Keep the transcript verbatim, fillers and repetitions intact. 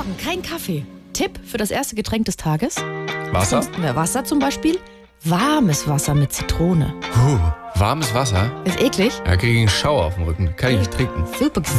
Morgen kein Kaffee. Tipp für das erste Getränk des Tages? Wasser? Ja, Wasser zum Beispiel. Warmes Wasser mit Zitrone. Puh, warmes Wasser? Ist eklig? Ja, kriege ich einen Schauer auf dem Rücken. Kann ich nicht trinken. Super